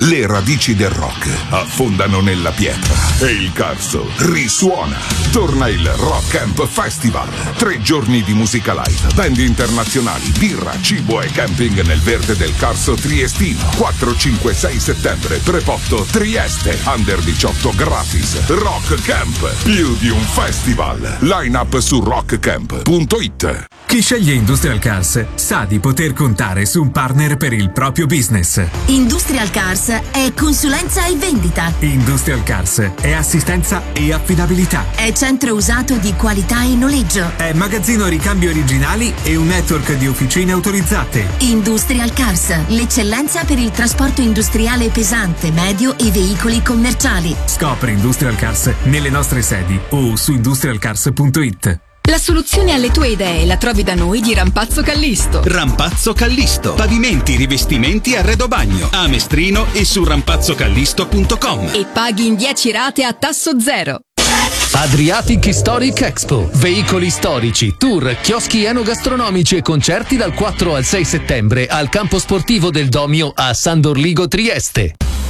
Le radici del rock affondano nella pietra e il Carso risuona. Torna il Rock Camp Festival. 3 giorni di musica live, band internazionali, birra, cibo e camping nel verde del Carso triestino. 4, 5, 6 settembre, Trepotto, Trieste. Under 18 gratis. Rock Camp, più di un festival. Line up su rockcamp.it. Chi sceglie Industrial Cars sa di poter contare su un partner per il proprio business. Industrial Cars è consulenza e vendita. Industrial Cars è assistenza e affidabilità. È centro usato di qualità e noleggio. È magazzino ricambi originali e un network di officine autorizzate. Industrial Cars, l'eccellenza per il trasporto industriale pesante, medio e veicoli commerciali. Scopri Industrial Cars nelle nostre sedi o su industrialcars.it. La soluzione alle tue idee la trovi da noi di Rampazzo Callisto. Rampazzo Callisto. Pavimenti, rivestimenti, arredo bagno. A Mestrino e su rampazzocallisto.com. E paghi in 10 rate a tasso zero. Adriatic Historic Expo. Veicoli storici, tour, chioschi enogastronomici e concerti dal 4 al 6 settembre al campo sportivo del Domio a San Dorligo Trieste.